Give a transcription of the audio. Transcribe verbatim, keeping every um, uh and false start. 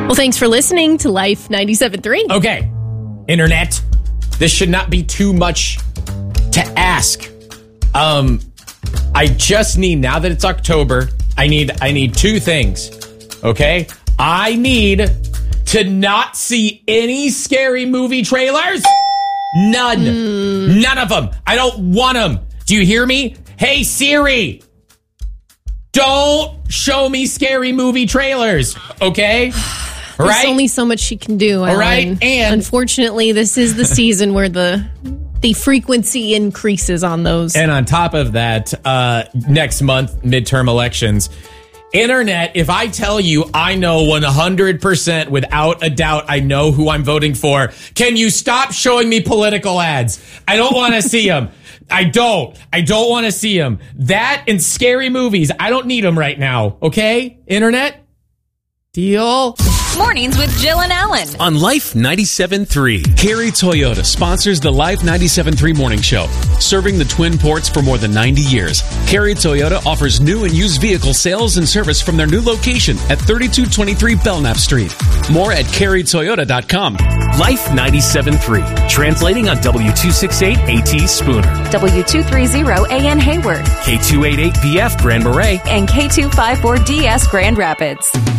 Well, thanks for listening to Life ninety-seven point three. Okay, Internet, this should not be too much to ask. Um, I just need, now that it's October, I need I need two things, okay? I need to not see any scary movie trailers. None. Mm. None of them. I don't want them. Do you hear me? Hey, Siri, don't show me scary movie trailers, okay? There's right? only so much she can do, Alan. All right, and unfortunately, this is the season where the the frequency increases on those. And on top of that, uh, next month, midterm elections. Internet, if I tell you I know one hundred percent without a doubt I know who I'm voting for, can you stop showing me political ads? I don't want to see them. I don't. I don't want to see them. That and scary movies, I don't need them right now. Okay, Internet? Deal? Mornings with Jill and Alan on Life ninety-seven point three. Carey Toyota sponsors the Life ninety-seven point three morning show, serving the Twin Ports for more than ninety years. Carey Toyota offers new and used vehicle sales and service from their new location at thirty-two twenty-three Belknap Street. More at carey toyota dot com. Life ninety-seven point three, translating on W two sixty-eight A T Spooner, W two thirty A N Hayward, K two eighty-eight B F Grand Marais, and K two fifty-four D S Grand Rapids.